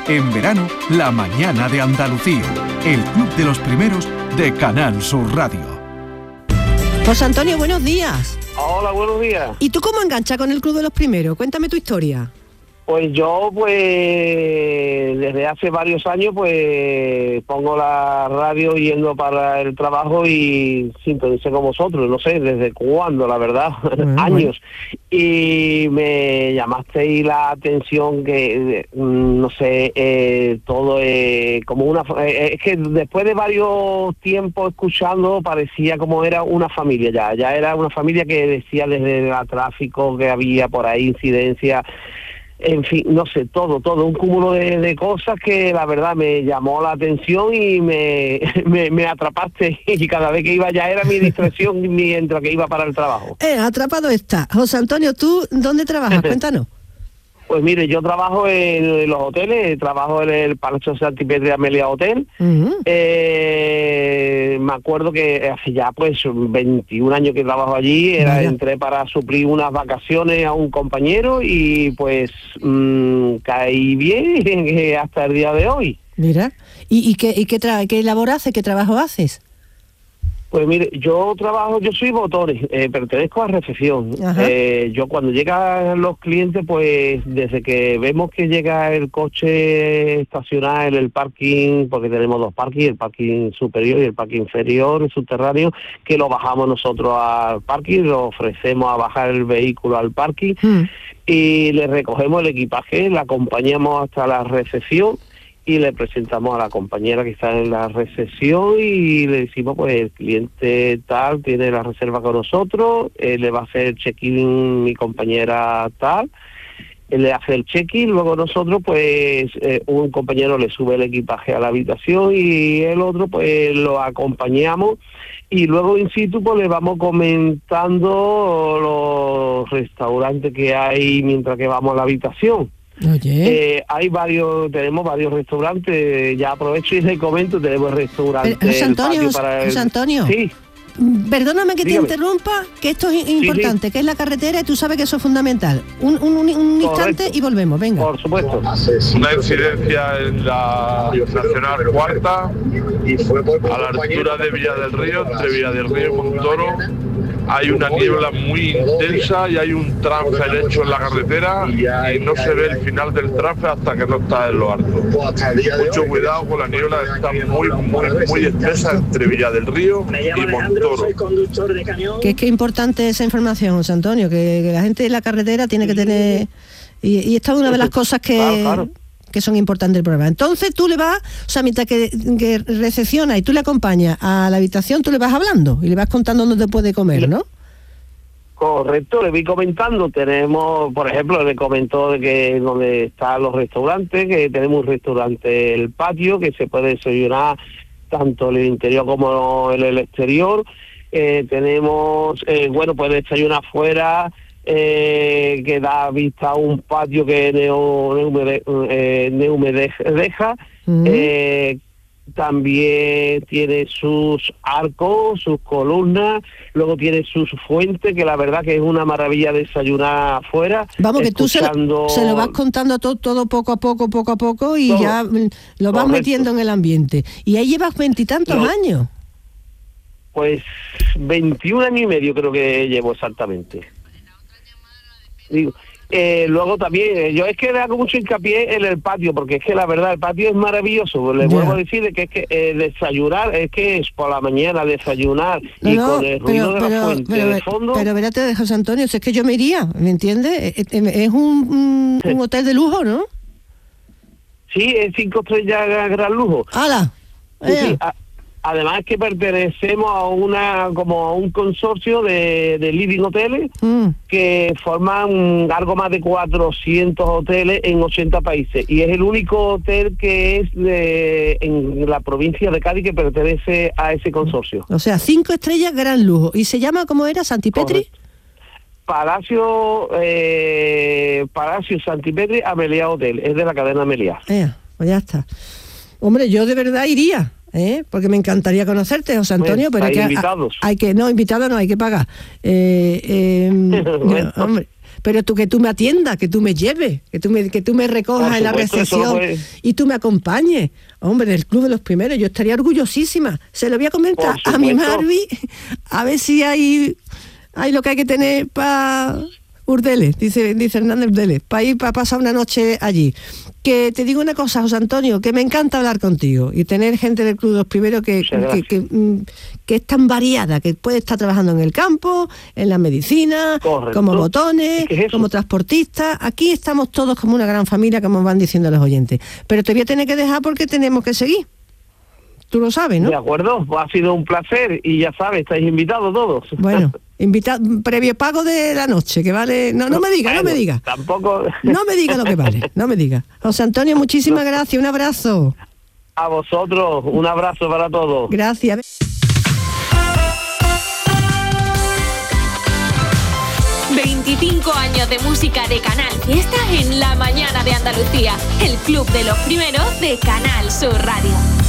En verano, La Mañana de Andalucía, el club de los primeros de Canal Sur Radio. José Antonio, buenos días. Hola, buenos días. ¿Y tú cómo enganchas con el Club de los Primeros? Cuéntame tu historia. Pues yo, desde hace varios años, pongo la radio yendo para el trabajo y sintonicé con vosotros, no sé desde cuándo, la verdad, años. Y me llamasteis la atención que, no sé, todo como una... es que después de varios tiempos escuchando, parecía como era una familia ya era una familia que decía desde el tráfico que había por ahí, incidencia... En fin, no sé, todo, un cúmulo de cosas que la verdad me llamó la atención y me atrapaste, y cada vez que iba ya era mi distracción mientras que iba para el trabajo. Atrapado está. José Antonio, ¿tú dónde trabajas? Cuéntanos. Pues mire, yo trabajo en los hoteles, trabajo en el Palacio Santipetri Amelia Hotel. Uh-huh. Me acuerdo que hace ya 21 años que trabajo allí, entré para suplir unas vacaciones a un compañero y caí bien hasta el día de hoy. Mira, ¿y qué labor haces? ¿Qué trabajo haces? Pues mire, yo soy motores, pertenezco a recepción. Yo cuando llegan los clientes, pues desde que vemos que llega el coche estacionado en el parking, porque tenemos dos parkings, el parking superior y el parking inferior, el subterráneo, que lo bajamos nosotros al parking, lo ofrecemos a bajar el vehículo al parking y le recogemos el equipaje, le acompañamos hasta la recepción y le presentamos a la compañera que está en la recepción y le decimos, pues el cliente tal tiene la reserva con nosotros, le va a hacer el check-in mi compañera tal, él le hace el check-in, luego nosotros un compañero le sube el equipaje a la habitación y el otro pues lo acompañamos y luego in situ pues le vamos comentando los restaurantes que hay mientras que vamos a la habitación. Oye. Tenemos varios restaurantes, ya aprovecho y les comento, tenemos el restaurante. José Antonio, sí. Perdóname que Dígame. te interrumpa, que esto es importante, que es la carretera y tú sabes que eso es fundamental. Un instante y volvemos, venga. Por supuesto. Una incidencia en la Nacional Cuarta, a la altura de Villa del Río, entre Villa del Río y Montoro. Hay una niebla muy intensa y hay un transfer hecho en la carretera y no se ve el final del transfer hasta que no está en lo alto. Mucho cuidado con la niebla, está muy espesa entre Villa del Río y Montoro. Que es importante esa información, José Antonio, que la gente de la carretera tiene que tener... Y esta es una de las cosas que son importantes del programa. Entonces tú le vas, o sea, mientras que recepciona y tú le acompañas a la habitación, tú le vas hablando y le vas contando dónde puede comer, ¿no? Correcto, le voy comentando. Tenemos, por ejemplo, le comentó de que donde están los restaurantes, que tenemos un restaurante El Patio, que se puede desayunar tanto en el interior como en el exterior. Tenemos, puede desayunar afuera, que da vista a un patio que neumedeja. También tiene sus arcos, sus columnas, luego tiene sus fuentes, que la verdad que es una maravilla desayunar afuera. Vamos, que tú se lo vas contando todo poco a poco y todo, ya lo vas metiendo en el ambiente. Y ahí llevas 20 y tantos años. Pues 21 años y medio creo que llevo exactamente. Digo, luego también, yo es que le hago mucho hincapié en el patio, porque es que la verdad el patio es maravilloso. Le vuelvo a decir que es que desayunar, es que es por la mañana desayunar con el ruido de la fuente de fondo. Pero espérate, José Antonio, si es que yo me iría, ¿me entiendes? Es un hotel de lujo, ¿no? Sí, es 5 estrellas gran lujo. ¡Hala! Sí, además es que pertenecemos a un consorcio de living hoteles que forman algo más de 400 hoteles en 80 países y es el único hotel que es en la provincia de Cádiz que pertenece a ese consorcio. O sea, 5 estrellas gran lujo. ¿Y se llama cómo era? ¿Santipetri? Palacio Santipetri Amelia Hotel, es de la cadena Amelia. Pues ya está. Hombre, yo de verdad iría. Porque me encantaría conocerte, José Antonio, pero invitados. Invitados no, hay que pagar. Hombre, pero que tú me atiendas, que tú me lleves, que tú me recojas en la recepción y tú me acompañes. Hombre, del Club de los Primeros, yo estaría orgullosísima. Se lo voy a comentar a mi Marvi, a ver si hay lo que hay que tener para Urdeles, dice Hernández Urdeles, para ir para pasar una noche allí. Que te digo una cosa, José Antonio, que me encanta hablar contigo y tener gente del Club de los Primeros que es tan variada, que puede estar trabajando en el campo, en la medicina, correcto, como botones, como transportistas. Aquí estamos todos como una gran familia, como van diciendo los oyentes. Pero te voy a tener que dejar porque tenemos que seguir. Tú lo sabes, ¿no? De acuerdo, ha sido un placer y ya sabes, estáis invitados todos. Bueno, previo pago de la noche, que vale... No me diga, no me diga. Tampoco... No me diga lo que vale, no me diga. José Antonio, muchísimas gracias, un abrazo. A vosotros, un abrazo para todos. Gracias. 25 años de música de Canal Fiesta en la mañana de Andalucía. El Club de los Primeros de Canal Sur Radio.